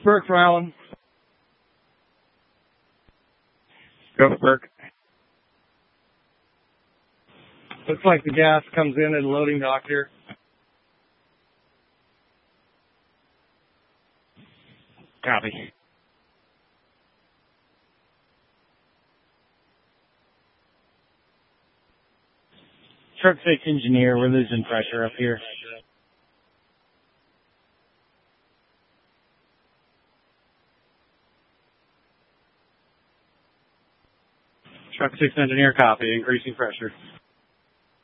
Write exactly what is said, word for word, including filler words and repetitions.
Burke from Allen. Go for Burke. Looks like the gas comes in at a loading dock here. Copy. Truck six engineer, we're losing pressure up here. Truck six engineer, copy, increasing pressure.